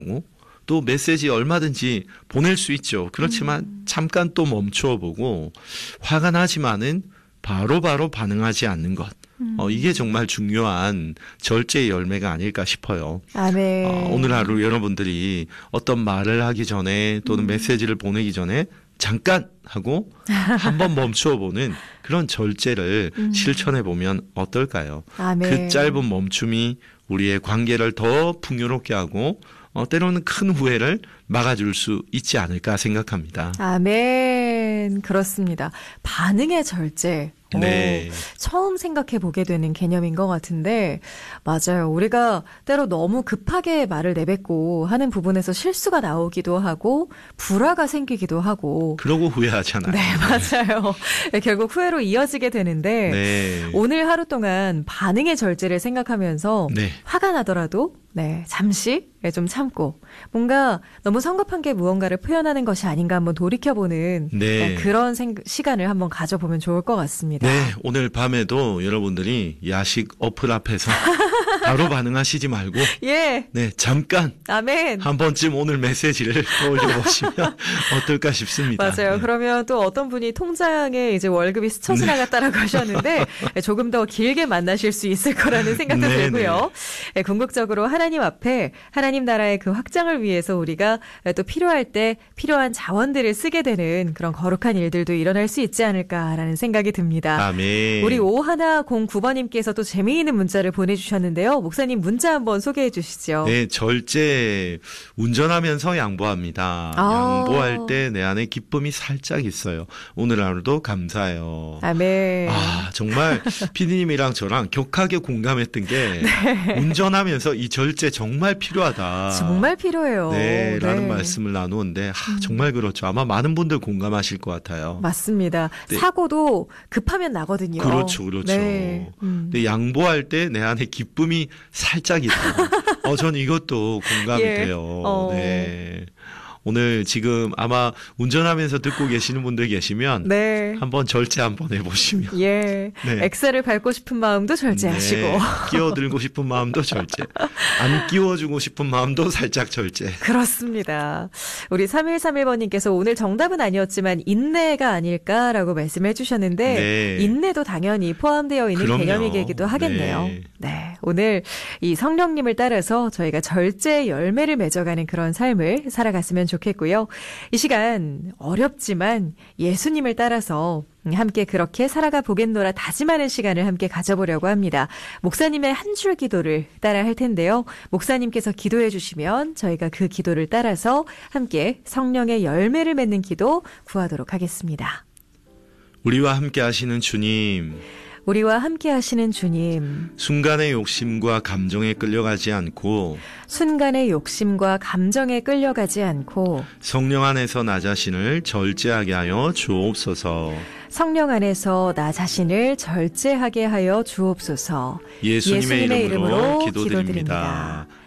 또 메시지 얼마든지 보낼 수 있죠. 그렇지만 잠깐 또 멈추어 보고 화가 나지만은 바로바로 반응하지 않는 것. 이게 정말 중요한 절제의 열매가 아닐까 싶어요. 아멘. 오늘 하루 여러분들이 어떤 말을 하기 전에 또는 메시지를 보내기 전에 잠깐 하고 한번 멈추어 보는 그런 절제를 실천해 보면 어떨까요? 아멘. 그 짧은 멈춤이 우리의 관계를 더 풍요롭게 하고 때로는 큰 후회를 막아줄 수 있지 않을까 생각합니다. 아멘. 그렇습니다. 반응의 절제. 네. 처음 생각해 보게 되는 개념인 것 같은데 맞아요. 우리가 때로 너무 급하게 말을 내뱉고 하는 부분에서 실수가 나오기도 하고 불화가 생기기도 하고 그러고 후회하잖아요. 네, 맞아요. 결국 후회로 이어지게 되는데 네. 오늘 하루 동안 반응의 절제를 생각하면서 네. 화가 나더라도 잠시 좀 참고 뭔가 너무 성급한 게 무언가를 표현하는 것이 아닌가 한번 돌이켜보는 네. 그런 시간을 한번 가져보면 좋을 것 같습니다. 네, 오늘 밤에도 여러분들이 야식 어플 앞에서 바로 반응하시지 말고 예. 네, 잠깐 아멘. 한 번쯤 오늘 메시지를 올려보시면 어떨까 싶습니다. 맞아요. 네. 그러면 또 어떤 분이 통장에 이제 월급이 스쳐 지나갔다라고 하셨는데 조금 더 길게 만나실 수 있을 거라는 생각도 네네. 들고요. 궁극적으로 하나님 앞에 하나님 나라의 그 확장을 위해서 우리가 또 필요할 때 필요한 자원들을 쓰게 되는 그런 거룩한 일들도 일어날 수 있지 않을까라는 생각이 듭니다. 아멘. 우리 5109번님께서 또 재미있는 문자를 보내주셨는데요. 목사님 문자 한번 소개해 주시죠. 네, 절제 운전하면서 양보합니다. 양보할 때 내 안에 기쁨이 살짝 있어요. 오늘 하루도 감사해요. 아멘. 정말 피디님이랑 저랑 격하게 공감했던 게 운전하면서 이 절제 정말 필요하다. 정말 필요해요. 네, 라는 말씀을 나누는데 정말 그렇죠. 아마 많은 분들 공감하실 것 같아요. 맞습니다. 네. 사고도 급하면 나거든요. 그렇죠. 네. 근데 양보할 때 내 안에 기쁨이 살짝 있다. 전 이것도 공감이 예. 돼요. 네. 오늘 지금 아마 운전하면서 듣고 계시는 분들 계시면 네. 한번 절제 한번 해보시면 예. 네. 엑셀을 밟고 싶은 마음도 절제하시고 네. 끼워들고 싶은 마음도 절제, 안 끼워주고 싶은 마음도 살짝 절제. 그렇습니다. 우리 3131번님께서 오늘 정답은 아니었지만 인내가 아닐까라고 말씀해 주셨는데 네. 인내도 당연히 포함되어 있는 그럼요. 개념이기도 하겠네요. 네. 네. 오늘 이 성령님을 따라서 저희가 절제의 열매를 맺어가는 그런 삶을 살아갔으면 좋겠고요. 이 시간 어렵지만 예수님을 따라서 함께 그렇게 살아가 보겠노라 다짐하는 시간을 함께 가져보려고 합니다. 목사님의 한 줄 기도를 따라 할 텐데요. 목사님께서 기도해 주시면 저희가 그 기도를 따라서 함께 성령의 열매를 맺는 기도 구하도록 하겠습니다. 우리와 함께 하시는 주님, 우리와 함께 하시는 주님, 순간의 욕심과 감정에 끌려가지 않고 순간의 욕심과 감정에 끌려가지 않고 성령 안에서 나 자신을 절제하게 하여 주옵소서. 성령 안에서 나 자신을 절제하게 하여 주옵소서. 예수님의 이름으로 기도드립니다. 기도드립니다.